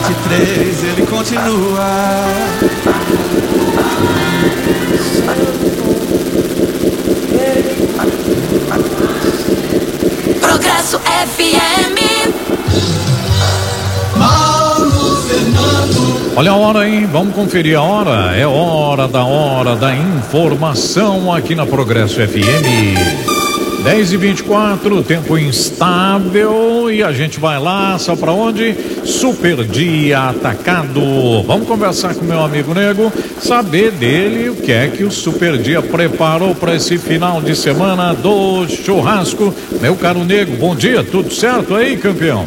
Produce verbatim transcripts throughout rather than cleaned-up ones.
vinte e três ele continua. Progresso F M. Mauro Fernando. Olha a hora, hein? Vamos conferir a hora. É hora da hora da informação aqui na Progresso F M. dez e vinte e quatro, tempo instável e a gente vai lá, só pra onde? Super Dia Atacado. Vamos conversar com meu amigo Nego, saber dele o que é que o Super Dia preparou para esse final de semana do churrasco. Meu caro Nego, bom dia, tudo certo aí, campeão?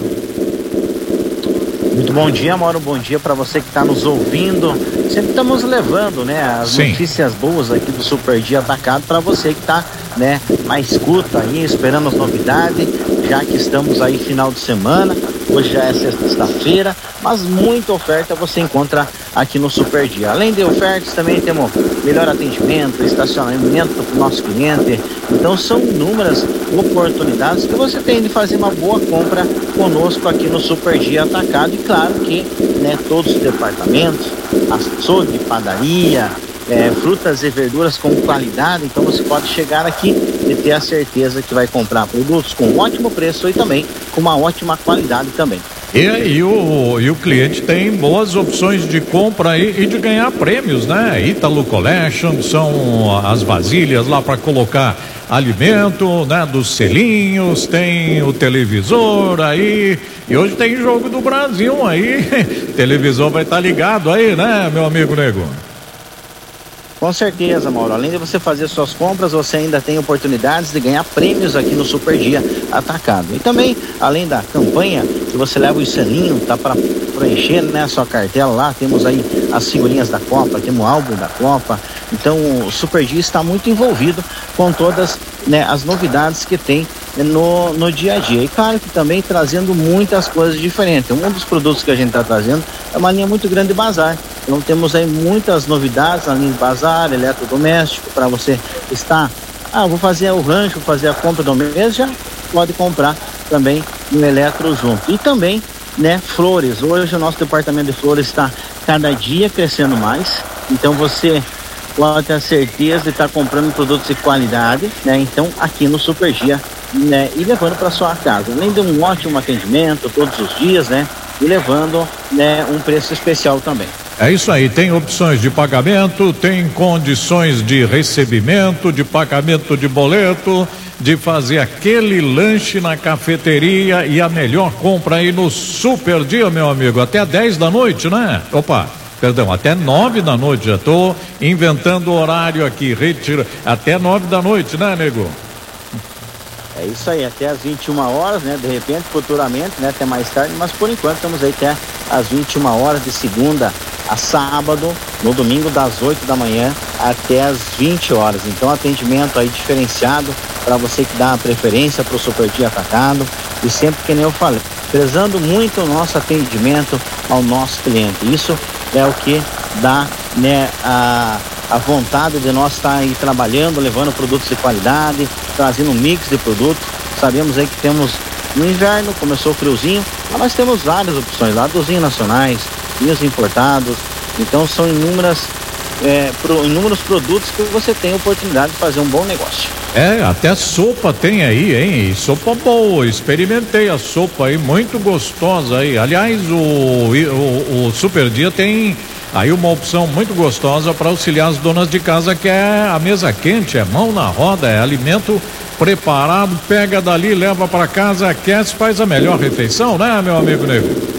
Muito bom dia, Mauro, bom dia para você que está nos ouvindo. Sempre estamos levando, né, as Sim. notícias boas aqui do Super Dia Atacado para você que está, né, na escuta aí, esperando as novidades, já que estamos aí final de semana. Hoje já é sexta-feira, mas muita oferta você encontra aqui no Super Dia. Além de ofertas, também temos melhor atendimento, estacionamento para o nosso cliente. Então são inúmeras oportunidades que você tem de fazer uma boa compra conosco aqui no Super Dia Atacado. E claro que, né, todos os departamentos, açougue, padaria, é, frutas e verduras com qualidade. Então você pode chegar aqui e ter a certeza que vai comprar produtos com ótimo preço e também com uma ótima qualidade também. E aí o, e o cliente tem boas opções de compra e, e de ganhar prêmios, né? Ítalo Collection, são as vasilhas lá para colocar alimento, né? Dos selinhos, tem o televisor aí, e hoje tem jogo do Brasil aí, televisor vai estar tá ligado aí, né, meu amigo Nego? Com certeza, Mauro. Além de você fazer suas compras, você ainda tem oportunidades de ganhar prêmios aqui no Super Dia Atacado. E também, além da campanha, que você leva o selinho, tá para preencher, né, a sua cartela lá, temos aí as figurinhas da Copa, temos o álbum da Copa. Então, o Super Dia está muito envolvido com todas, né, as novidades que tem no, no dia a dia. E claro que também trazendo muitas coisas diferentes. Um dos produtos que a gente está trazendo é uma linha muito grande de bazar. Então temos aí muitas novidades na linha de bazar, eletrodoméstico, para você estar, ah, vou fazer o rancho, vou fazer a compra do mês, já pode comprar também no eletro junto. E também, né, flores. Hoje o nosso departamento de flores está cada dia crescendo mais, então você pode ter a certeza de estar comprando produtos de qualidade, né? Então aqui no Super Dia, né, e levando para sua casa, além de um ótimo atendimento todos os dias, né, e levando, né, um preço especial também. É isso aí, tem opções de pagamento, tem condições de recebimento, de pagamento de boleto, de fazer aquele lanche na cafeteria e a melhor compra aí no Super Dia, meu amigo, até dez da noite, né? Opa, perdão, até nove da noite, já tô inventando o horário aqui, retira, até nove da noite, né, nego? É isso aí, até às vinte e uma horas, né? De repente, futuramente, né? Até mais tarde, mas por enquanto estamos aí até às vinte e uma horas, de segunda a sábado, no domingo das oito da manhã até às vinte horas. Então, atendimento aí diferenciado para você que dá a preferência para o Super Dia Atacado. E sempre, que nem eu falei, prezando muito o nosso atendimento ao nosso cliente. Isso é o que dá, né, a a vontade de nós estar aí trabalhando, levando produtos de qualidade, trazendo um mix de produtos. Sabemos aí que temos no inverno, começou o friozinho, mas nós temos várias opções lá, dos vinhos nacionais, vinhos importados. Então são inúmeras, é, pro, inúmeros produtos que você tem a oportunidade de fazer um bom negócio. É, até sopa tem aí, hein? Sopa boa, experimentei a sopa aí, muito gostosa aí. Aliás, o, o, o Super Dia tem aí uma opção muito gostosa para auxiliar as donas de casa, que é a mesa quente, é mão na roda, é alimento preparado, pega dali, leva para casa, aquece, faz a melhor refeição, né, meu amigo Nego?